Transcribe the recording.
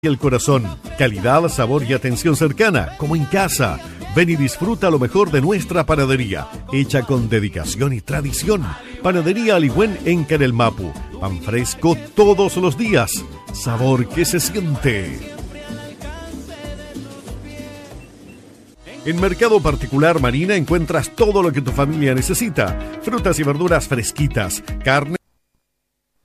y el corazón. Calidad, sabor y atención cercana, como en casa. Ven y disfruta lo mejor de nuestra panadería, hecha con dedicación y tradición. Panadería Aligüen en Canelmapu. Pan fresco todos los días. Sabor que se siente. En Mercado Particular Marina encuentras todo lo que tu familia necesita. Frutas y verduras fresquitas, carne